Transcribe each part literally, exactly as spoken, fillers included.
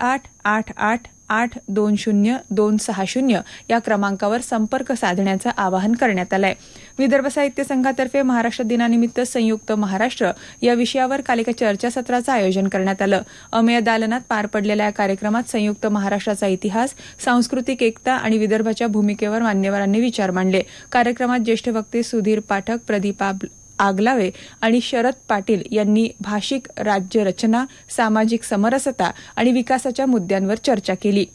आठ आठ आठ आठ दोन शून्य दोन सहा शून्य या क्रमांकावर संपर्क साधण्याचं आवाहन करण्यात आलं आहे. विदर्भ साहित्य संघातर्फे महाराष्ट्र दिनानिमित्त संयुक्त महाराष्ट्र या विषयावर काल एका चर्चासत्राचं आयोजन करण्यात आलं. अमेय दालनात पार पडलेल्या या कार्यक्रमात संयुक्त महाराष्ट्राचा इतिहास, सांस्कृतिक एकता आणि विदर्भाच्या भूमिकेवर मान्यवरांनी विचार मांडले. कार्यक्रमात ज्येष्ठ वक्ते सुधीर पाठक, प्रदीप आगलावे आणि शरद पाटील यांनी भाषिक राज्यरचना, सामाजिक समरसता आणि विकासाच्या मुद्द्यांवर चर्चा केली.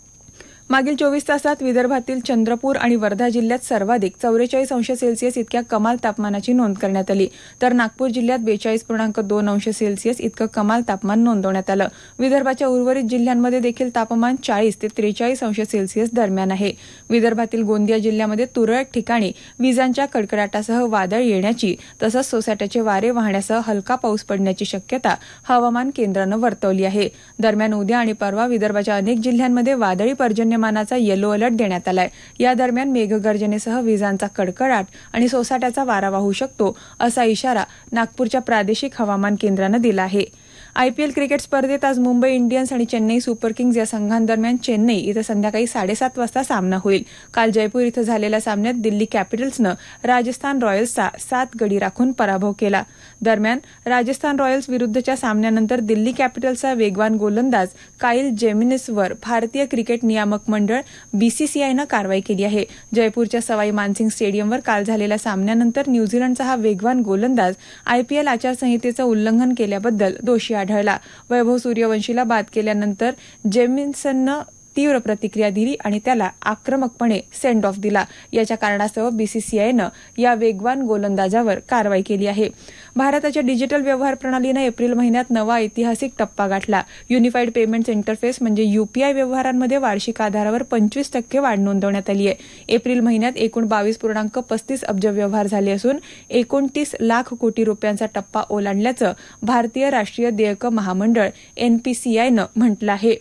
मागील चोवीस तासात विदर्भातील चंद्रपूर आणि वर्धा जिल्ह्यात सर्वाधिक चौवेचाळीस अंश सेल्सिअस इतक्या कमाल तापमानाची नोंद करण्यात आली, तर नागपूर जिल्ह्यात बेचाळीस पूर्णांक दोन अंश सेल्सिअस इतकं कमाल तापमान नोंदवण्यात आलं. विदर्भाच्या उर्वरित जिल्ह्यांमध्ये देखील तापमान चाळीस ते त्रेचाळीस अंश सेल्सिअस दरम्यान आहे. विदर्भातील गोंदिया जिल्ह्यामध्ये तुरळक ठिकाणी विजांच्या कडकडाटासह वादळ येण्याची तसंच सोसाट्याचे वारे वाहण्यासह हलका पाऊस पडण्याची शक्यता हवामान केंद्रानं वर्तवली आहे. दरम्यान उद्या आणि परवा विदर्भाच्या अनेक जिल्ह्यांमध्ये वादळी पर्जन्य मानाचा येलो अलर्ट देण्यात आलाय. या दरम्यान मेघगर्जनेसह विजांचा कडकडाट आणि सोसाट्याचा वारा वाहू शकतो असा इशारा नागपूरच्या प्रादेशिक हवामान केंद्रानं दिला आहे. आयपीएल क्रिकेट स्पर्धेत आज मुंबई इंडियन्स आणि चेन्नई सुपर किंग्ज या संघांदरम्यान चेन्नई इथं संध्याकाळी साडेसात वाजता सामना होईल. काल जयपूर इथं झालेल्या सामन्यात दिल्ली कॅपिटल्सनं राजस्थान रॉयल्सचा सात गडी राखून पराभव केला. दरम्यान राजस्थान रॉयल्स विरुद्धच्या सामन्यानंतर दिल्ली कॅपिटल्सचा वेगवान गोलंदाज काईल जेमिनिसवर भारतीय क्रिकेट नियामक मंडळ बीसीसीआयनं कारवाई केली आहे. जयपूरच्या सवाई मानसिंग स्टेडियमवर काल झालेल्या सामन्यानंतर न्यूझीलंडचा हा वेगवान गोलंदाज आयपीएल आचारसंहितेचं उल्लंघन केल्याबद्दल दोषी आढळला. वैभव सूर्यवंशीला बाद केल्यानंतर जेमिन्सननं तीव्र प्रतिक्रिया दिली आणि त्याला आक्रमकपणे सेंड ऑफ दिला. याच्या कारणास्तव बीसीसीआयनं या वेगवान गोलंदाजावर कारवाई केली आहे. भारताच्या डिजिटल व्यवहार प्रणालीनं एप्रिल महिन्यात नवा ऐतिहासिक टप्पा गाठला. युनिफाईड पेमेंट्स इंटरफेस म्हणजे यूपीआय व्यवहारांमध्ये वार्षिक आधारावर पंचवीस टक्के वाढ नोंदवण्यात आली आहे. एप्रिल महिन्यात एकूण बावीस पूर्णांक पस्तीस अब्ज व्यवहार झाले असून एकोणतीस लाख कोटी रुपयांचा टप्पा ओलांडल्याचं भारतीय राष्ट्रीय देयक महामंडळ एनपीसीआयनं म्हटलं आहे.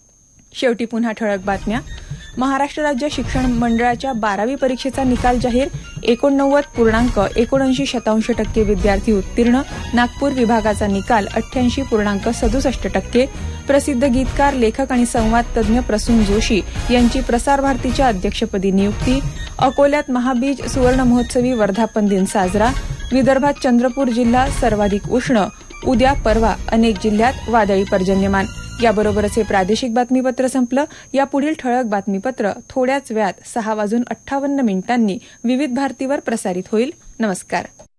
शेवटी पुन्हा ठळक बातम्या. महाराष्ट्र राज्य शिक्षण मंडळाच्या बारावी परीक्षेचा निकाल जाहीर. एकोणनव्वद पूर्णांक एकोणऐंशी शतांश टक्के विद्यार्थी उत्तीर्ण. नागपूर विभागाचा निकाल अठ्ठ्याऐंशी पूर्णांक सदुसष्ट टक्के. प्रसिद्ध गीतकार, लेखक आणि संवाद तज्ज्ञ प्रसून जोशी यांची प्रसार भारतीच्या अध्यक्षपदी नियुक्ती. अकोल्यात महाबीज सुवर्ण महोत्सवी वर्धापन दिन साजरा. विदर्भात चंद्रपूर जिल्हा सर्वाधिक उष्ण. उद्या परवा अनेक जिल्ह्यात वादळी पर्जन्यमान. याबरोबरच हे प्रादेशिक बातमीपत्र संपलं. या पुढील ठळक बातमीपत्र थोड्याच वेळात सहा वाजून अठ्ठावन्न मिनिटांनी विविध भारतीवर प्रसारित होईल. नमस्कार.